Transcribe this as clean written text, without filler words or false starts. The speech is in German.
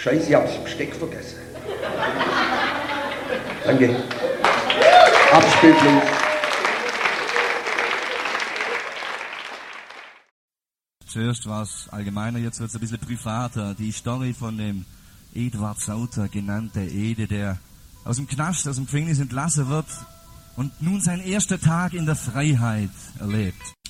Scheiße, ich hab das Besteck vergessen. Danke. Abspielung. Zuerst war es allgemeiner, jetzt wird es ein bisschen privater. Die Story von dem Eduard Sauter, genannt der Ede, der aus dem Knast, aus dem Gefängnis entlassen wird und nun seinen ersten Tag in der Freiheit erlebt.